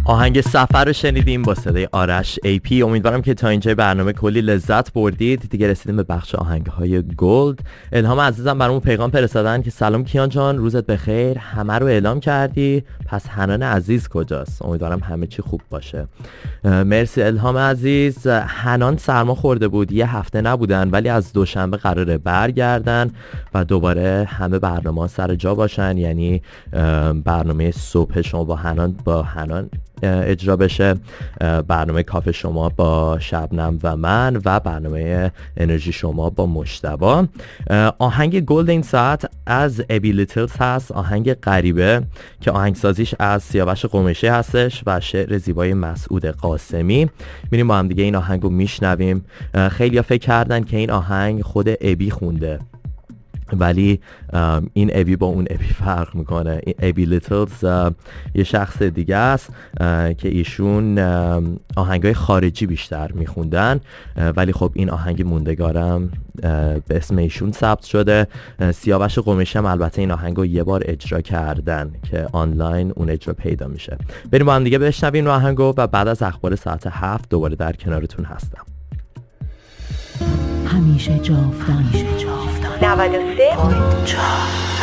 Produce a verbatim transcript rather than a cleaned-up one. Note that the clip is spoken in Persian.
آهنگ سفر رو شنیدیم با صدای آرش ای پی. امیدوارم که تا اینجای برنامه کلی لذت بردید. دیگه رسیدیم به بخش آهنگ‌های گلد. الهام عزیزم برامون پیغام فرستادن که سلام کیان جان، روزت بخیر، همه رو اعلام کردی، پس حنان عزیز کجاست؟ امیدوارم همه چی خوب باشه. مرسی الهام عزیز. حنان سرما خورده بود، یه هفته نبودن ولی از دوشنبه قراره برگردن و دوباره همه برنامه سر جا باشن، یعنی برنامه صبح شما با حنان با حنان اجرا بشه، برنامه کافه شما با شبنم و من و برنامه انرژی شما با مجتبی. آهنگ گلد این ساعت از ابی لیتلز هست، آهنگ غریبه که آهنگسازیش از سیاوش قمیشی هستش و شعر زیبای مسعود قاسمی. میریم با هم دیگه این آهنگ رو میشنویم. خیلی ها فکر کردن که این آهنگ خود ابی خونده، ولی این ابی با اون ابی فرق میکنه. ابی لیتلز یه شخص دیگه است که ایشون آهنگای خارجی بیشتر میخوندن، ولی خب این آهنگ موندگارم به اسم ایشون ثبت شده. سیاوش قمیشی هم البته این آهنگو یه بار اجرا کردن که آنلاین اون اجرا پیدا میشه. بریم با هم دیگه بشنویم این آهنگو و بعد از اخبار ساعت هفت دوباره در کنارتون هستم. همیشه جاودان نود و سه